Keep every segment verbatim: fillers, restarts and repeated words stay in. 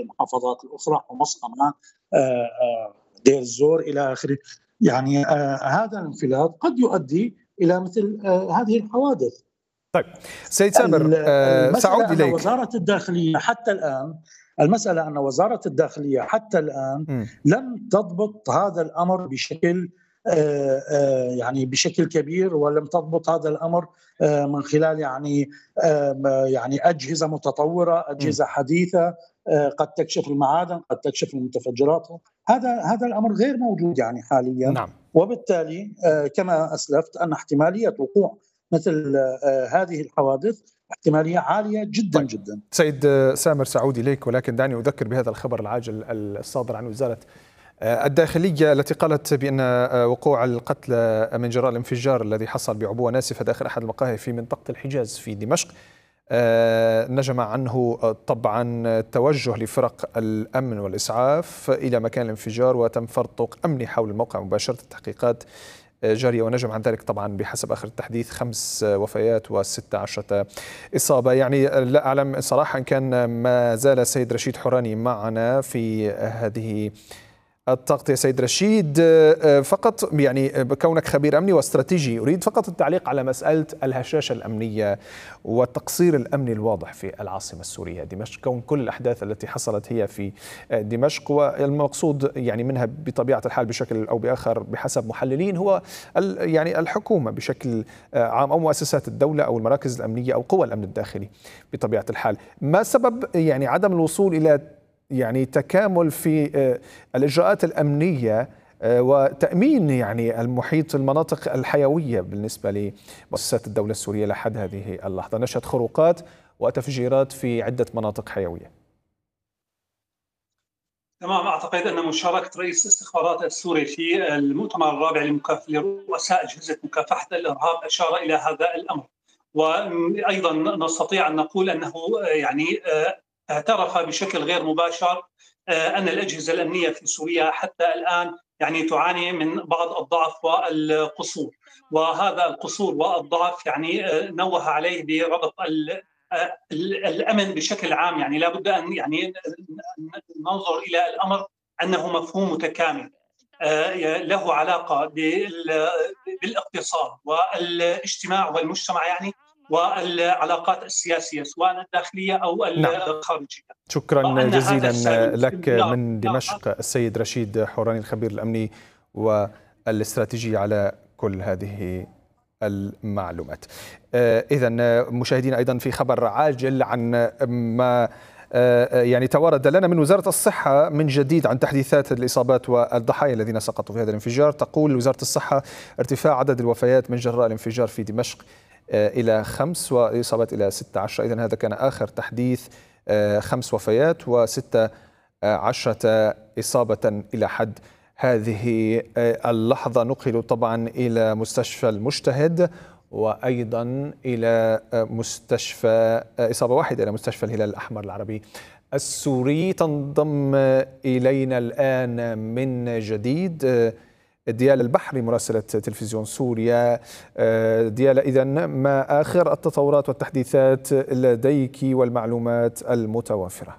المحافظات الأخرى، ومسقمة، دير الزور إلى آخره. يعني هذا الانفلات قد يؤدي إلى مثل هذه الحوادث. طيب سيد سامر، سأعود المسألة أن إليك. وزارة الداخلية حتى الآن المسألة أن وزارة الداخلية حتى الآن م. لم تضبط هذا الأمر بشكل يعني بشكل كبير، ولم تضبط هذا الأمر من خلال يعني يعني أجهزة متطورة، أجهزة حديثة قد تكشف المعادن، قد تكشف المتفجرات. هذا هذا الأمر غير موجود يعني حاليا. نعم. وبالتالي كما أسلفت أن احتمالية وقوع مثل هذه الحوادث احتمالية عالية جدا. طيب. جدا. سيد سامر، سأعود إليك، ولكن دعني أذكر بهذا الخبر العاجل الصادر عن وزارة الداخلية التي قالت بأن وقوع القتلى من جراء الانفجار الذي حصل بعبوة ناسفة داخل أحد المقاهي في منطقة الحجاز في دمشق نجم عنه طبعا توجه لفرق الأمن والإسعاف إلى مكان الانفجار، وتم فرض طوق أمني حول الموقع مباشرة. التحقيقات جارية، ونجم عن ذلك طبعا بحسب آخر التحديث خمس وفيات وستة عشرة إصابة. يعني لا أعلم صراحة إن كان ما زال السيد رشيد حوراني معنا في هذه التغطية. سيد رشيد، فقط يعني كونك خبير أمني واستراتيجي، أريد فقط التعليق على مسألة الهشاشة الأمنية والتقصير الأمني الواضح في العاصمة السورية دمشق، كون كل الأحداث التي حصلت هي في دمشق، والمقصود يعني منها بطبيعة الحال بشكل أو بآخر بحسب محللين هو يعني الحكومة بشكل عام أو مؤسسات الدولة أو المراكز الأمنية أو قوى الأمن الداخلي بطبيعة الحال. ما سبب يعني عدم الوصول إلى يعني تكامل في الإجراءات الأمنية وتأمين يعني المحيط المناطق الحيوية بالنسبة لمؤسسات الدولة السورية لحد هذه اللحظة؟ نشهد خروقات وتفجيرات في عدة مناطق حيوية. تمام. أعتقد أن مشاركة رئيس الاستخبارات السوري في المؤتمر الرابع لرؤساء أجهزة مكافحة الإرهاب أشار إلى هذا الأمر، وأيضا نستطيع أن نقول أنه يعني اعترف بشكل غير مباشر أن الأجهزة الأمنية في سوريا حتى الآن يعني تعاني من بعض الضعف والقصور، وهذا القصور والضعف يعني نوه عليه بربط الأمن بشكل عام. يعني لا بد أن يعني ننظر إلى الأمر أنه مفهوم متكامل له علاقة بالاقتصاد والاجتماع والمجتمع يعني والعلاقات السياسية سواء الداخلية أو الخارجية. شكرا جزيلا لك من دمشق السيد رشيد حوراني الخبير الأمني والاستراتيجي على كل هذه المعلومات. إذن مشاهدين، أيضا في خبر عاجل عن ما يعني توارد لنا من وزارة الصحة من جديد عن تحديثات الإصابات والضحايا الذين سقطوا في هذا الانفجار. تقول وزارة الصحة ارتفاع عدد الوفيات من جراء الانفجار في دمشق إلى خمس وإصابات إلى ستة عشر. إذن هذا كان آخر تحديث، خمس وفيات وستة عشرة إصابة إلى حد هذه اللحظة. نقلوا طبعا إلى مستشفى المجتهد، وأيضا إلى مستشفى إصابة واحدة إلى مستشفى الهلال الأحمر العربي السوري. تنضم إلينا الآن من جديد ديال البحري مراسلة تلفزيون سوريا. ديال، إذن ما آخر التطورات والتحديثات لديك والمعلومات المتوافرة؟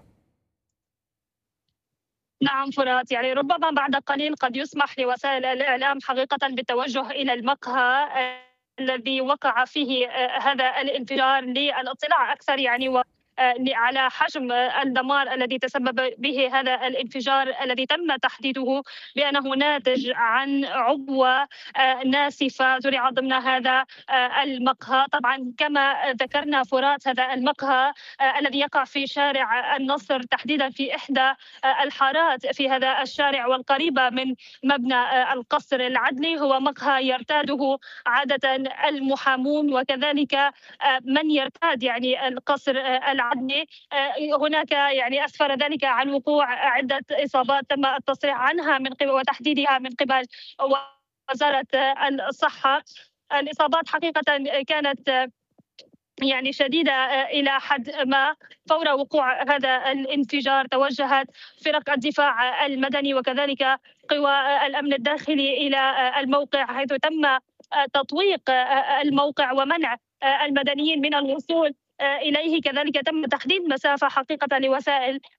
نعم فرات، يعني ربما بعد قليل قد يسمح لوسائل الإعلام حقيقة بالتوجه إلى المقهى الذي وقع فيه هذا الانفجار للاطلاع أكثر يعني و على حجم الدمار الذي تسبب به هذا الانفجار الذي تم تحديده بأنه ناتج عن عبوة ناسفة زرعت ضمن هذا المقهى. طبعا كما ذكرنا فرات، هذا المقهى الذي يقع في شارع النصر تحديدا في إحدى الحارات في هذا الشارع والقريبة من مبنى القصر العدلي هو مقهى يرتاده عادة المحامون وكذلك من يرتاد يعني القصر العدلي. هناك يعني أسفر ذلك عن وقوع عدة إصابات تم التصريح عنها من قبل وتحديدها من قبل وزارة الصحة. الإصابات حقيقة كانت يعني شديدة إلى حد ما. فور وقوع هذا الانفجار توجهت فرق الدفاع المدني وكذلك قوى الأمن الداخلي إلى الموقع، حيث تم تطويق الموقع ومنع المدنيين من الوصول إليه. كذلك تم تحديد مسافة حقيقة لوسائل